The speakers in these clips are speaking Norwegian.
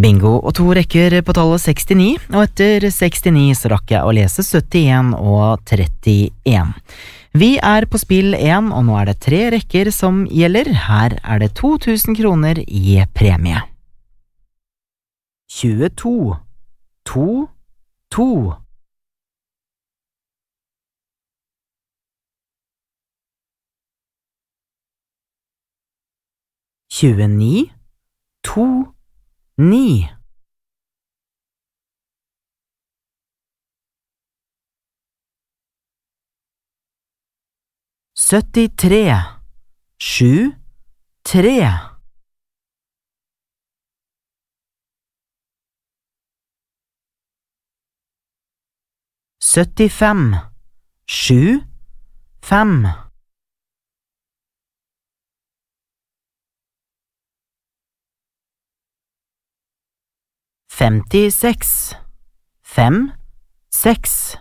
Bingo og to rekker på tallet 69, og etter 69 så rakk jeg å lese 71 og 31. Vi er på spill 1, og nå er det 3 rekker som gjelder. Her er det 2000 kroner i premie. 22, 2, 2. 29, 2, 9. 73, 7, 3. 75, 7, 5. 56, 5, 6.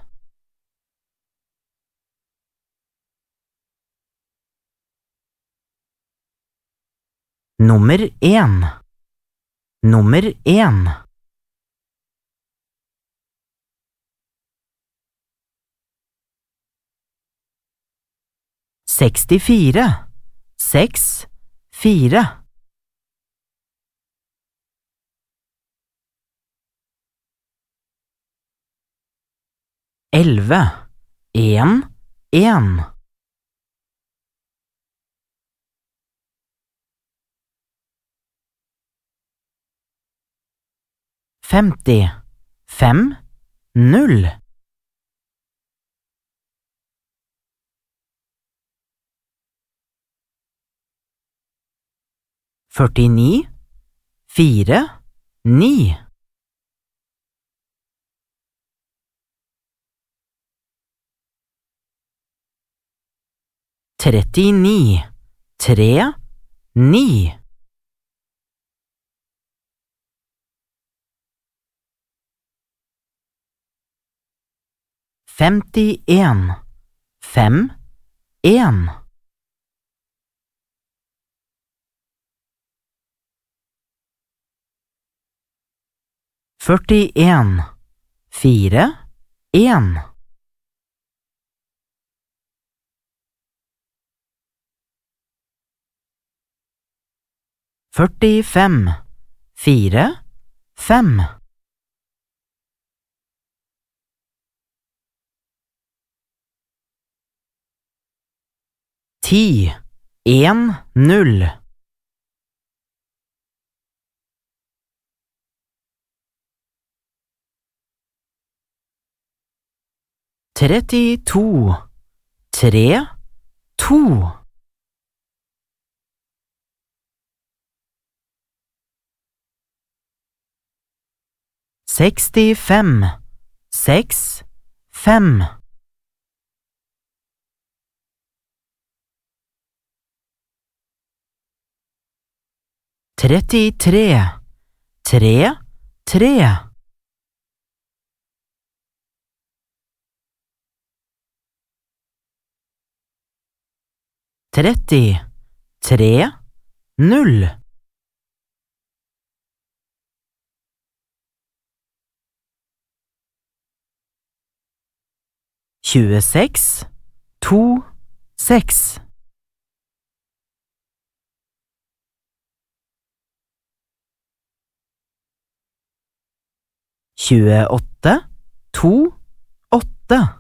1, nummer 1. 64, 6, 4. 11, 1, 1. 50, 5, 0. 49, 4, 9. 39, 3, 9. 51, 5, 1. 41, 4, 1. 45, 4, 5. 10, 1, 0. 32, 3, 2. 65, 6, 5. 33, 3, 3. 30, 3, 0. 26, 2, 6. 28, 2, 8.